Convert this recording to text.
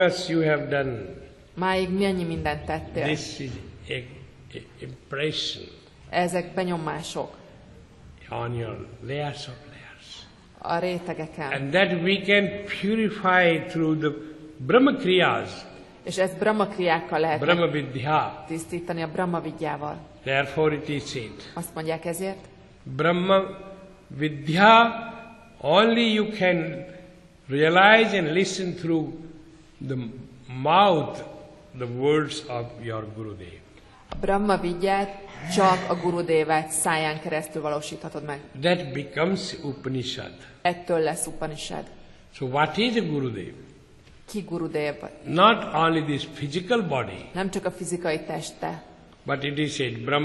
Yes, you have done. Máig mennyi mindent tettél? This is a impression Ezek benyomások on your layers of layers. a rétegeken. And that we can purify through the Brahma Kriyas, És ezt brahmakriákkal lehet Brahma Vidya. tisztítani, a brahma vigyával. Therefore it is said, Azt mondják ezért, Brahma Vidya only you can realize and listen through the mouth, the words of your Gurudev. a brahma vigyát csak a Gurudevát száján keresztül valósíthatod meg. That becomes Upanishad. Ettől lesz Upanishad. So what is a Gurudev? Ki Gurudev? Not only this physical body, Nem csak a fizikai teste, but it is said, Brahma